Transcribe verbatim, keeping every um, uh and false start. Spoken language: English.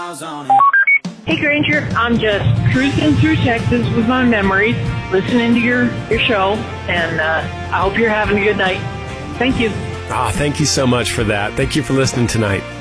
miles on it. Hey, Granger, I'm just cruising through Texas with my memories, listening to your, your show, and uh, I hope you're having a good night. Thank you. Ah, thank you so much for that. Thank you for listening tonight.